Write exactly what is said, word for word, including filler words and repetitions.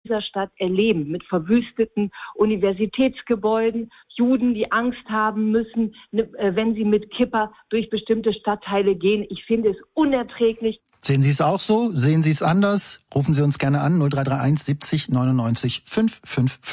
dieser Stadt erleben, mit verwüsteten Universitätsgebäuden, Juden, die Angst haben müssen, wenn sie mit Kippa durch bestimmte Stadtteile gehen. Ich finde es unerträglich. Sehen Sie es auch so? Sehen Sie es anders? Rufen Sie uns gerne an, null drei drei eins siebzig neunundneunzig fünfhundertfünfundfünfzig.